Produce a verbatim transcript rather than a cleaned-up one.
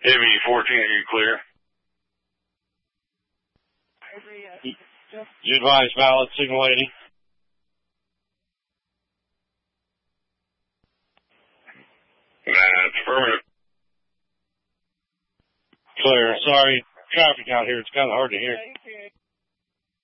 Heavy fourteen, are you clear? You advise valid signal eighty? That's affirmative. Clear. Sorry, traffic out here. It's kind of hard to hear.